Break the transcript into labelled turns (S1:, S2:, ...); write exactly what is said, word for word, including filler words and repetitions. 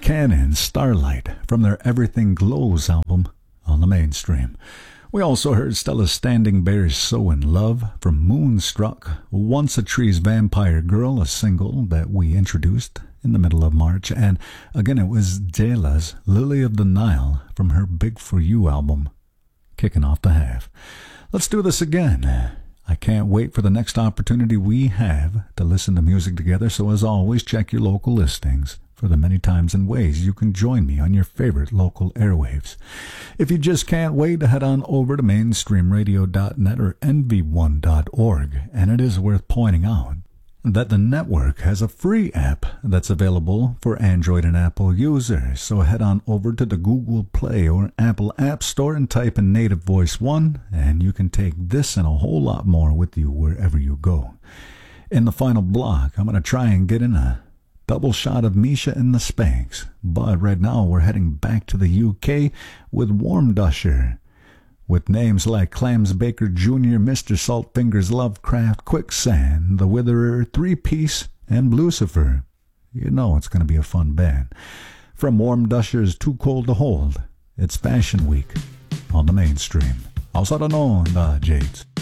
S1: Cannon, Starlight, from their Everything Glows album on the Mainstream. We also heard Stella Standing Bear's So in Love from Moonstruck, Once a Tree's Vampire Girl, a single that we introduced in the middle of March, and again it was Dela's Lily of the Nile from her Big For You album, kicking off the half. Let's do this again. I can't wait for the next opportunity we have to listen to music together, so as always, check your local listings for the many times and ways you can join me on your favorite local airwaves. If you just can't wait, head on over to mainstream radio dot net or N V one dot org, and it is worth pointing out that the network has a free app that's available for Android and Apple users. So head on over to the Google Play or Apple App Store and type in Native Voice one, and you can take this and a whole lot more with you wherever you go. In the final block, I'm going to try and get in a double shot of Misha and the Spanks, but right now we're heading back to the U K with Warmdusher, with names like Clams Baker Junior, Mister Saltfingers Lovecraft, Quicksand, The Witherer, Three Piece, and Lucifer. You know it's going to be a fun band. From Warmdusher's Too Cold to Hold, it's Fashion Week on the Mainstream. Alzado no, da Jades.